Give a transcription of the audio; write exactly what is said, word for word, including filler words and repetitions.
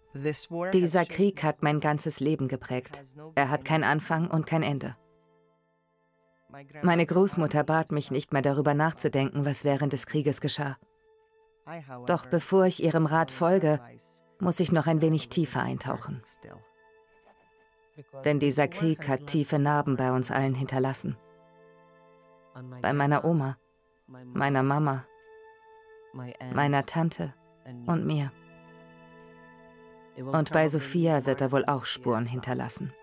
Dieser Krieg hat mein ganzes Leben geprägt. Er hat keinen Anfang und kein Ende. Meine Großmutter bat mich nicht mehr darüber nachzudenken, was während des Krieges geschah. Doch bevor ich ihrem Rat folge, muss ich noch ein wenig tiefer eintauchen. Denn dieser Krieg hat tiefe Narben bei uns allen hinterlassen. Bei meiner Oma, meiner Mama, meiner Tante und mir. Und bei Sophia wird er wohl auch Spuren hinterlassen.